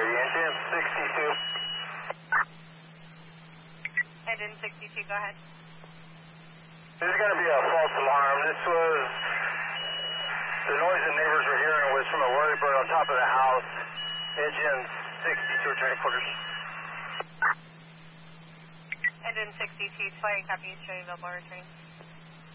Engine 62. Engine 62, go ahead. This is going to be a false alarm. This was, the noise the neighbors were hearing was from a whirlybird on top of the house. Engine 62, train quarters. Engine 62, 20 copy, Cherryville Border Train.